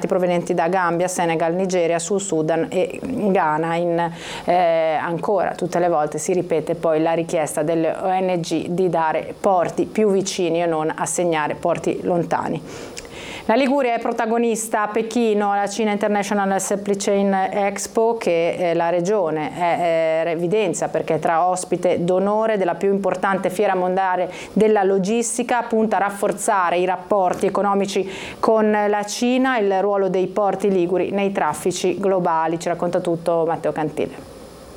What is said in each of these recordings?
provenienti da Gambia, Senegal, Nigeria, Sud Sudan e Ghana. Ancora tutte le volte si ripete poi la richiesta delle ONG di dare porti più vicini e non assegnare porti lontani. La Liguria è protagonista a Pechino, alla China International Supply Chain Expo, che la regione evidenzia perché è tra ospite d'onore della più importante fiera mondiale della logistica, punta a rafforzare i rapporti economici con la Cina e il ruolo dei porti liguri nei traffici globali. Ci racconta tutto Matteo Cantile.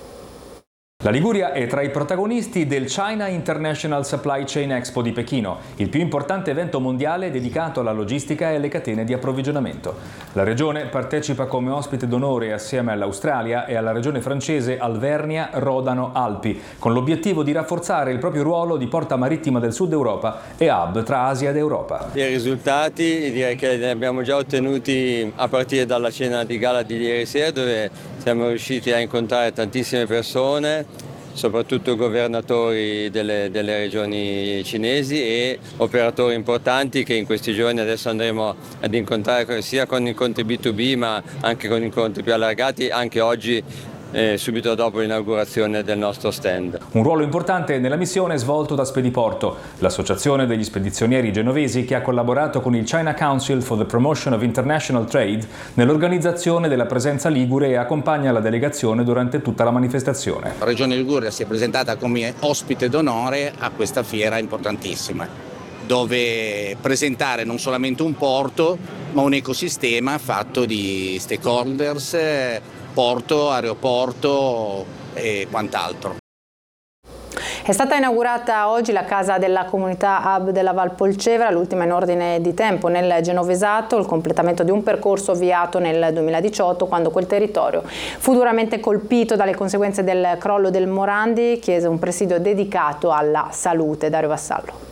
La Liguria è tra i protagonisti del China International Supply Chain Expo di Pechino, il più importante evento mondiale dedicato alla logistica e alle catene di approvvigionamento. La regione partecipa come ospite d'onore assieme all'Australia e alla regione francese Alvernia-Rodano-Alpi, con l'obiettivo di rafforzare il proprio ruolo di porta marittima del Sud Europa e hub tra Asia ed Europa. I risultati direi che li abbiamo già ottenuti a partire dalla cena di gala di ieri sera, dove siamo riusciti a incontrare tantissime persone, soprattutto governatori delle regioni cinesi e operatori importanti che in questi giorni adesso andremo ad incontrare sia con incontri B2B ma anche con incontri più allargati, anche oggi subito dopo l'inaugurazione del nostro stand. Un ruolo importante nella missione svolto da Spediporto, l'associazione degli spedizionieri genovesi che ha collaborato con il China Council for the Promotion of International Trade nell'organizzazione della presenza ligure e accompagna la delegazione durante tutta la manifestazione. La Regione Liguria si è presentata come ospite d'onore a questa fiera importantissima, dove presentare non solamente un porto, ma un ecosistema fatto di stakeholders, porto, aeroporto e quant'altro. È stata inaugurata oggi la casa della comunità hub della Val Polcevera, l'ultima in ordine di tempo nel Genovesato, il completamento di un percorso avviato nel 2018 quando quel territorio fu duramente colpito dalle conseguenze del crollo del Morandi, chiese un presidio dedicato alla salute. Dario Vassallo.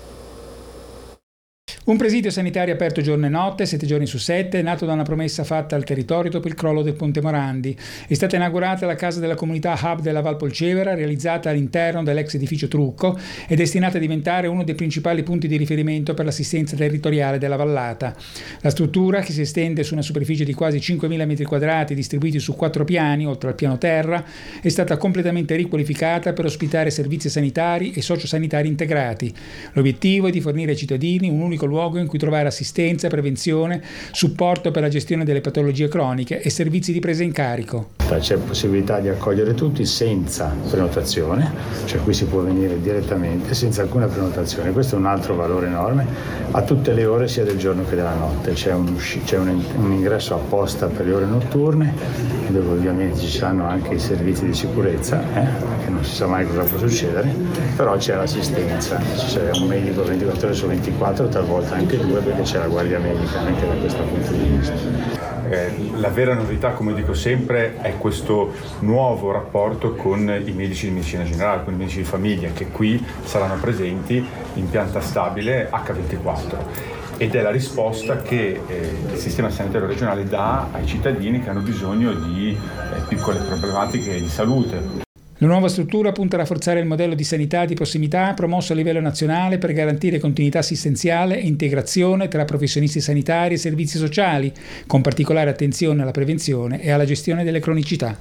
Un presidio sanitario aperto giorno e notte, 7 giorni su 7, nato da una promessa fatta al territorio dopo il crollo del Ponte Morandi. È stata inaugurata la casa della comunità hub della Val Polcevera, realizzata all'interno dell'ex edificio Trucco e destinata a diventare uno dei principali punti di riferimento per l'assistenza territoriale della vallata. La struttura, che si estende su una superficie di quasi 5.000 m2 distribuiti su 4 piani, oltre al piano terra, è stata completamente riqualificata per ospitare servizi sanitari e sociosanitari integrati. L'obiettivo è di fornire ai cittadini un unico luogo in cui trovare assistenza, prevenzione, supporto per la gestione delle patologie croniche e servizi di presa in carico. C'è possibilità di accogliere tutti senza prenotazione, cioè qui si può venire direttamente senza alcuna prenotazione. Questo è un altro valore enorme, a tutte le ore sia del giorno che della notte. C'è un ingresso apposta per le ore notturne, dove ovviamente ci saranno anche i servizi di sicurezza, che non si sa mai cosa può succedere, però c'è l'assistenza, c'è un medico 24 ore su 24, talvolta anche 2, perché c'è la guardia medica anche da questo punto di vista. La vera novità, come dico sempre, è questo nuovo rapporto con i medici di medicina generale, con i medici di famiglia, che qui saranno presenti in pianta stabile H24. Ed è la risposta che il sistema sanitario regionale dà ai cittadini che hanno bisogno di piccole problematiche di salute. La nuova struttura punta a rafforzare il modello di sanità di prossimità promosso a livello nazionale per garantire continuità assistenziale e integrazione tra professionisti sanitari e servizi sociali, con particolare attenzione alla prevenzione e alla gestione delle cronicità.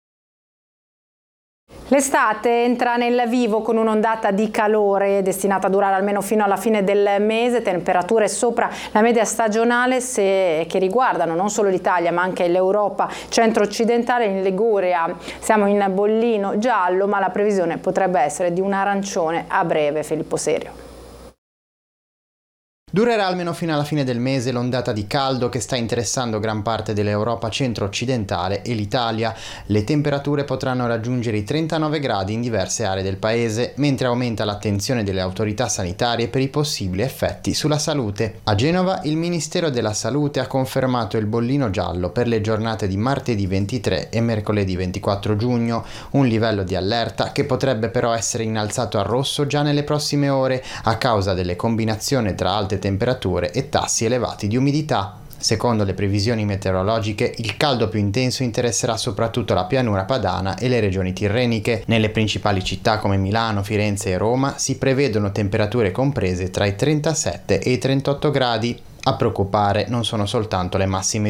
L'estate entra nel vivo con un'ondata di calore destinata a durare almeno fino alla fine del mese, temperature sopra la media stagionale che riguardano non solo l'Italia ma anche l'Europa centro-occidentale. In Liguria siamo in bollino giallo, ma la previsione potrebbe essere di un arancione a breve. Filippo Serio. Durerà almeno fino alla fine del mese l'ondata di caldo che sta interessando gran parte dell'Europa centro-occidentale e l'Italia. Le temperature potranno raggiungere i 39 gradi in diverse aree del paese, mentre aumenta l'attenzione delle autorità sanitarie per i possibili effetti sulla salute. A Genova il Ministero della Salute ha confermato il bollino giallo per le giornate di martedì 23 e mercoledì 24 giugno, un livello di allerta che potrebbe però essere innalzato al rosso già nelle prossime ore a causa delle combinazioni tra alte temperature e tassi elevati di umidità. Secondo le previsioni meteorologiche, il caldo più intenso interesserà soprattutto la pianura padana e le regioni tirreniche. Nelle principali città come Milano, Firenze e Roma si prevedono temperature comprese tra i 37 e i 38 gradi. A preoccupare non sono soltanto le massime